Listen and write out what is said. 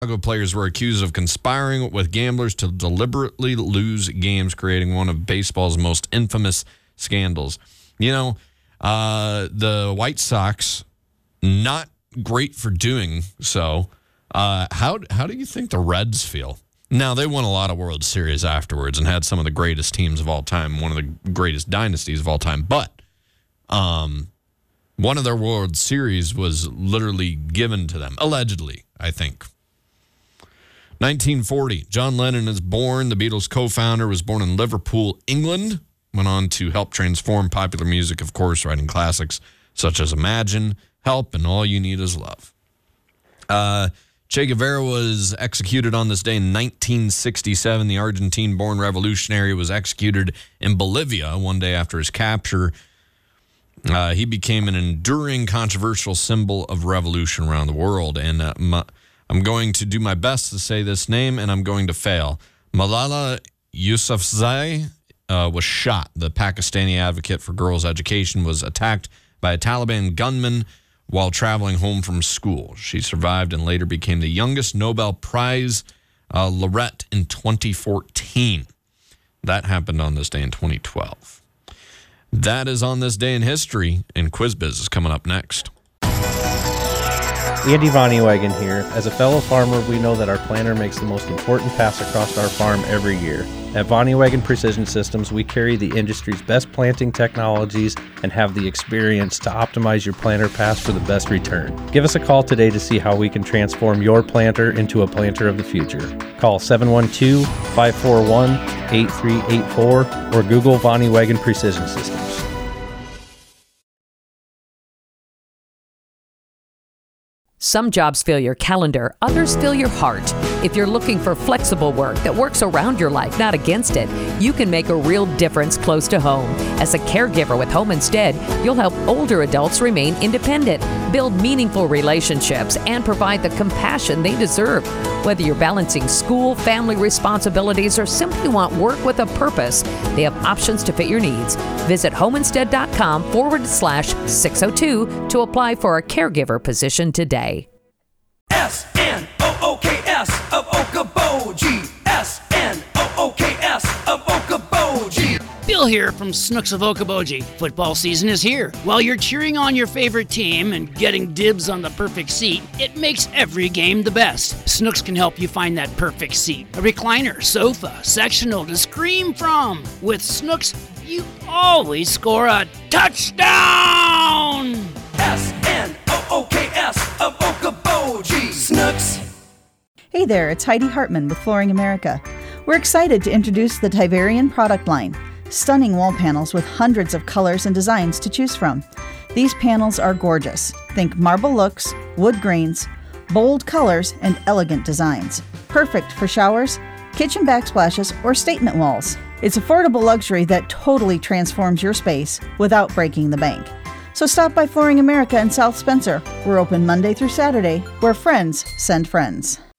Chicago players were accused of conspiring with gamblers to deliberately lose games, creating one of baseball's most infamous scandals. The White Sox, not great for doing so. How do you think the Reds feel? Now, they won a lot of World Series afterwards and had some of the greatest teams of all time, one of the greatest dynasties of all time. But one of their World Series was literally given to them, allegedly, I think. 1940, John Lennon is born. The Beatles' co-founder was born in Liverpool, England. Went on to help transform popular music, of course, writing classics such as Imagine, Help, and All You Need Is Love. Che Guevara was executed on this day in 1967. The Argentine-born revolutionary was executed in Bolivia one day after his capture. He became an enduring, controversial symbol of revolution around the world. And I'm going to do my best to say this name, and I'm going to fail. Malala Yousafzai was shot. The Pakistani advocate for girls' education was attacked by a Taliban gunman while traveling home from school. She survived and later became the youngest Nobel Prize laureate in 2014. That happened on this day in 2012. That is on this day in history, and Quiz Biz is coming up next. Andy Vonnewagen here. As a fellow farmer, we know that our planter makes the most important pass across our farm every year. At Vonnewagen Precision Systems, we carry the industry's best planting technologies and have the experience to optimize your planter pass for the best return. Give us a call today to see how we can transform your planter into a planter of the future. Call 712-541-8384 or Google Vonnewagen Precision Systems. Some jobs fill your calendar, others fill your heart. If you're looking for flexible work that works around your life, not against it, you can make a real difference close to home. As a caregiver with Home Instead, you'll help older adults remain independent, build meaningful relationships, and provide the compassion they deserve. Whether you're balancing school, family responsibilities, or simply want work with a purpose, they have options to fit your needs. Visit homeinstead.com/602 to apply for a caregiver position today. SNOOKS of Okoboji. SNOOKS of Okoboji. Bill here from Snooks of Okoboji. Football season is here. While you're cheering on your favorite team and getting dibs on the perfect seat, it makes every game the best. Snooks can help you find that perfect seat. A recliner, sofa, sectional to scream from. With Snooks, you always score a touchdown! SNOOKS of Okoboji. Snooks. Hey there, it's Heidi Hartman with Flooring America. We're excited to introduce the Tiverian product line. Stunning wall panels with hundreds of colors and designs to choose from. These panels are gorgeous. Think marble looks, wood grains, bold colors, and elegant designs. Perfect for showers, kitchen backsplashes, or statement walls. It's affordable luxury that totally transforms your space without breaking the bank. So stop by Flooring America in South Spencer. We're open Monday through Saturday, where friends send friends.